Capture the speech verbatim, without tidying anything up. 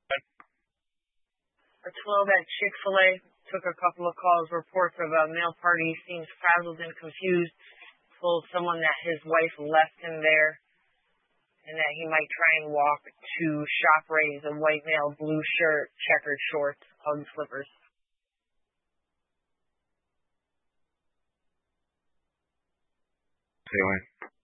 A twelve at Chick-fil-A took a couple of calls. Reports of a male party seems frazzled and confused. Told someone that his wife left him there and that he might try and walk to ShopRite. A white male, blue shirt, checkered shorts, Ugg slippers. Say when.